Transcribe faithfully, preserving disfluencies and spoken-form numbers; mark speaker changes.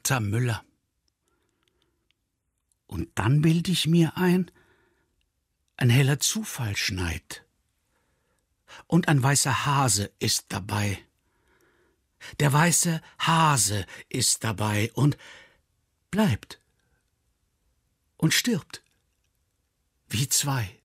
Speaker 1: Bertha Müller. Und dann bild ich mir ein, ein heller Zufall schneit. Und ein weißer Hase ist dabei. Der weiße Hase ist dabei und bleibt und stirbt wie zwei.